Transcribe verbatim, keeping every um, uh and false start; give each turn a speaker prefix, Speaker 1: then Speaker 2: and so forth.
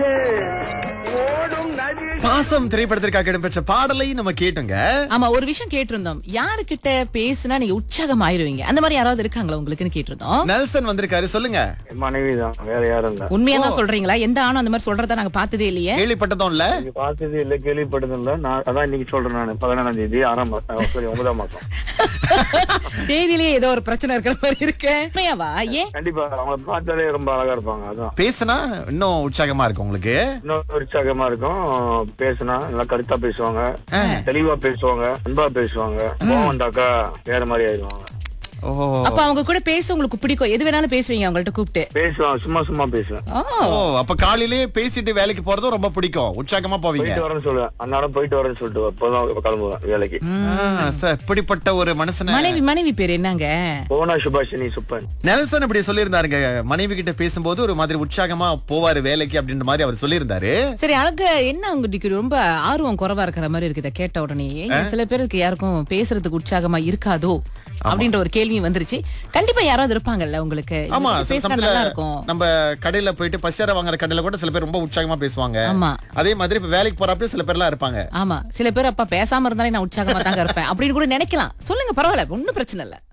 Speaker 1: பாசம் திரைப்படத்திற்காக இடம்பெற்ற பாடலை நம்ம கேட்டோங்க.
Speaker 2: ஆமா, ஒரு விஷயம் கேட்டிருந்தோம். யாருக்கிட்ட பேசினா நீங்க உற்சாகம் ஆயிருவீங்க, அந்த மாதிரி யாராவது இருக்காங்களா உங்களுக்குன்னு கேட்டிருந்தோம்.
Speaker 1: நெல்சன் வந்திருக்காரு, சொல்லுங்க.
Speaker 3: மனைவி தான், வேற யாரும் இல்ல.
Speaker 2: உண்மையா தான் சொல்றீங்களா? எந்த ஆணும் அந்த மாதிரி சொல்றதா நாங்க பார்த்ததே இல்லையே.
Speaker 1: கேள்விப்பட்டதும் இல்ல,
Speaker 3: பார்த்தது இல்ல, கேள்விப்பட்டதும் இல்ல. நான் அதான் இன்னைக்கு சொல்றேன். நான் பதினேழாம் தேதி ஆறாம் மாசம் சாரி ஒன்பதாம் மாசம்
Speaker 2: தேதியிலேயே ஏதோ ஒரு பிரச்சனை இருக்கிற மாதிரி இருக்கு. உண்மையாவா? ஏன்?
Speaker 3: கண்டிப்பா அவங்கள பார்த்தாலே ரொம்ப அழகா இருப்பாங்க. அதான்
Speaker 1: பேசினா இன்னும் உற்சாகமா இருக்கும் உங்களுக்கு.
Speaker 3: இன்னும் உற்சாகமா இருக்கும். பேசினா நல்லா கருத்தா பேசுவாங்க, தெளிவா பேசுவாங்க, அன்பா பேசுவாங்க. கோவம் வந்தாக்கா வேற மாதிரி ஆயிடுவாங்க.
Speaker 1: ஓஹோ.
Speaker 2: அப்ப அவங்க கூட பேச உங்களுக்கு பிடிக்கும், எது வேணாலும் பேசுவீங்க அவங்கள்ட்ட கூப்பிட்டு?
Speaker 3: பேசுவாங்க, சும்மா சும்மா பேசுவேன்.
Speaker 1: ஓ, அப்ப காலையிலேயே பேசிட்டு வேலைக்கு போறதும் ரொம்ப பிடிக்கும், உற்சாகமா போவீங்க.
Speaker 3: போயிட்டு வரேன்னு சொல்லுவேன், அன்னாரம் போயிட்டு வரேன்னு சொல்லிட்டு அப்பதான் கிளம்புவேன் வேலைக்கு.
Speaker 1: சார், இப்படிப்பட்ட ஒரு மனுஷன.
Speaker 2: மனைவி மனைவி பேர் என்னங்க?
Speaker 3: போனா சுபாஷினி சுப்பன்.
Speaker 1: நெல்சன் இப்படி சொல்லியிருந்தாருங்க, மனைவி கிட்ட பேசும்போது ஒரு மாதிரி உற்சாகமா போவாரு வேலைக்கு அப்படின்ற மாதிரி அவர் சொல்லியிருந்தாரு.
Speaker 2: சரி, அழகு என்ன உங்களுக்கு ரொம்ப ஆர்வம் குறைவா இருக்கிற மாதிரி இருக்குது கேட்ட உடனே. சில பேருக்கு யாருக்கும் பேசுறதுக்கு உற்சாகமா இருக்காதோ அப்படின்ற ஒரு கேள்வி வந்துருச்சு. கண்டிப்பா யாராவது இருப்பாங்கல்ல உங்களுக்கு.
Speaker 1: ஆமா,
Speaker 2: பேசினா நல்லா இருக்கும்.
Speaker 1: நம்ம கடையில போயிட்டு பசியார வாங்குற கடையில கூட சில பேர் ரொம்ப உற்சாகமா பேசுவாங்க.
Speaker 2: ஆமா,
Speaker 1: அதே மாதிரி இப்ப வேலைக்கு போறப்ப சில பேர்லாம் இருப்பாங்க.
Speaker 2: ஆமா, சில பேர் அப்ப பேசாம இருந்தாலே நான் உற்சாகமா தாங்க இருப்பேன் அப்படின்னு கூட நினைக்கலாம். சொல்லுங்க, பரவாயில்ல, ஒண்ணும் பிரச்சனை இல்ல.